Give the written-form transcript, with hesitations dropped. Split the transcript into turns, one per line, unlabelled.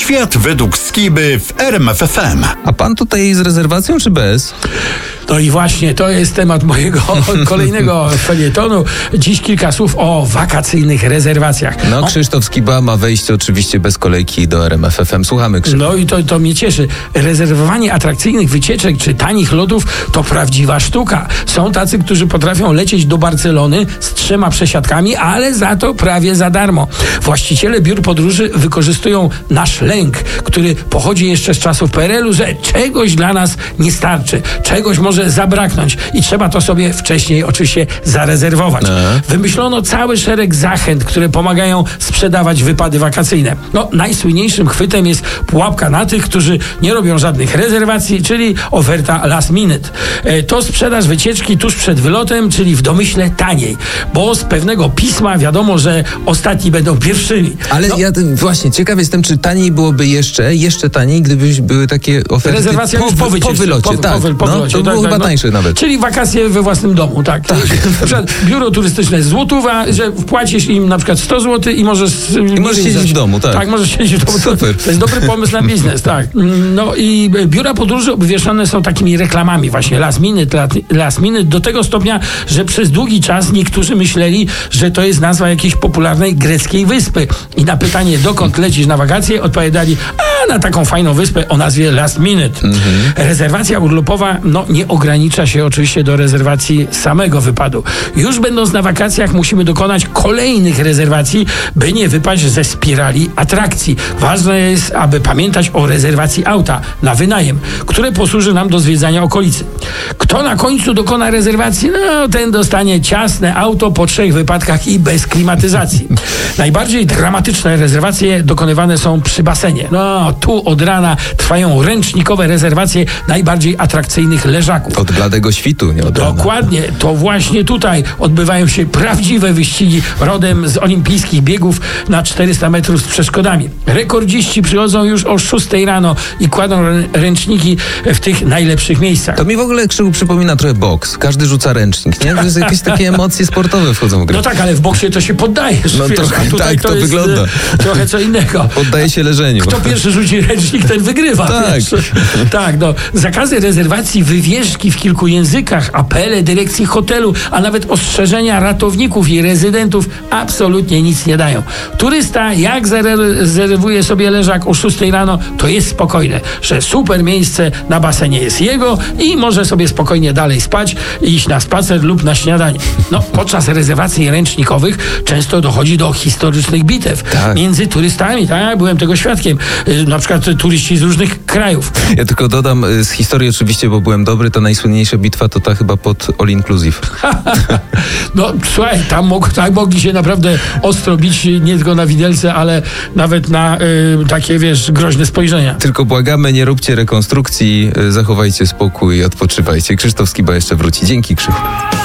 Świat według Skiby w RMF FM.
A pan tutaj z rezerwacją czy bez?
No i właśnie to jest temat mojego kolejnego felietonu. Dziś kilka słów o wakacyjnych rezerwacjach.
No, Krzysztof Skiba ma wejście oczywiście bez kolejki do RMF FM. Słuchamy, Krzysztof.
No i to mnie cieszy. Rezerwowanie atrakcyjnych wycieczek czy tanich lotów to prawdziwa sztuka. Są tacy, którzy potrafią lecieć do Barcelony z 3 przesiadkami, ale za to prawie za darmo. Właściciele biur podróży wykorzystują nasz lęk, który pochodzi jeszcze z czasów PRL-u, że czegoś dla nas nie starczy, czegoś może zabraknąć i trzeba to sobie wcześniej oczywiście zarezerwować. Wymyślono cały szereg zachęt, które pomagają sprzedawać wypady wakacyjne. No, najsłynniejszym chwytem jest pułapka na tych, którzy nie robią żadnych rezerwacji, czyli oferta last minute. To sprzedaż wycieczki tuż przed wylotem, czyli w domyśle taniej, bo z pewnego pisma wiadomo, że ostatni będą pierwszymi.
Ale ja właśnie ciekaw jestem, czy taniej byłoby jeszcze taniej, gdyby były takie oferty
rezerwacja już po
wylocie. Po wylocie,
to
było chyba tańsze nawet.
Czyli wakacje we własnym domu, tak. Na przykład biuro turystyczne jest złotówa, że wpłacisz im na przykład 100 zł i możesz
siedzieć w domu, tak.
Tak, możesz siedzieć w domu.
Super.
To jest dobry pomysł na biznes, tak. No i biura podróży obwieszane są takimi reklamami właśnie last minute do tego stopnia, że przez długi czas niektórzy myśleli, że to jest nazwa jakiejś popularnej greckiej wyspy. I na pytanie, dokąd lecisz na wakacje, odpowiadali, na taką fajną wyspę o nazwie last minute. Rezerwacja urlopowa, nie ogranicza się oczywiście do rezerwacji samego wypadu. Już będąc na wakacjach musimy dokonać kolejnych rezerwacji, by nie wypaść ze spirali atrakcji. Ważne jest, aby pamiętać o rezerwacji auta na wynajem, które posłuży nam do zwiedzania okolicy. Kto na końcu dokona rezerwacji, ten dostanie ciasne auto po 3 wypadkach i bez klimatyzacji. Najbardziej dramatyczne rezerwacje dokonywane są przy basenie. Tu od rana trwają ręcznikowe rezerwacje najbardziej atrakcyjnych leżaków.
Od bladego świtu, nie od rana.
Dokładnie, to właśnie tutaj odbywają się prawdziwe wyścigi rodem z olimpijskich biegów na 400 metrów z przeszkodami. Rekordziści przychodzą już o 6 rano i kładą ręczniki w tych najlepszych miejscach.
To mi w ogóle, Krzyku, przypomina trochę boks. Każdy rzuca ręcznik, nie? To jest jakieś takie emocje sportowe wchodzą w grę.
No tak, ale w boksie to się poddajesz.
Trochę tak to wygląda.
Trochę co innego.
Poddaje się leżeniu.
Kto pierwszy rzuci ręcznik, ten wygrywa.
Tak.
Tak, zakazy rezerwacji, wywieszki w kilku językach, apele dyrekcji hotelu, a nawet ostrzeżenia ratowników i rezydentów absolutnie nic nie dają. Turysta, jak zarezerwuje sobie leżak o 6 rano, to jest spokojne, że super miejsce na basenie jest jego i może sobie spokojnie dalej spać, iść na spacer lub na śniadanie. Podczas rezerwacji ręcznikowych często dochodzi do historycznych bitew między turystami, byłem tego świadkiem. Na przykład turyści z różnych krajów.
Ja tylko dodam z historii oczywiście, bo byłem dobry, to najsłynniejsza bitwa to ta chyba pod All Inclusive.
Słuchaj, tam mogli się naprawdę ostro bić, nie tylko na widelce, ale nawet na takie, groźne spojrzenia.
Tylko błagamy, nie róbcie rekonstrukcji, zachowajcie spokój i odpoczywajcie. Krzysztof Skiba jeszcze wróci. Dzięki, Krzychu.